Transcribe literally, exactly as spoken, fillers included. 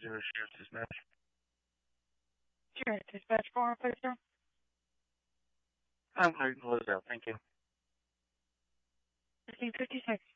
zero sheriff dispatch. Sure, dispatch four, please, sir. I'm clear to close out. Thank you. fifteen fifty-six.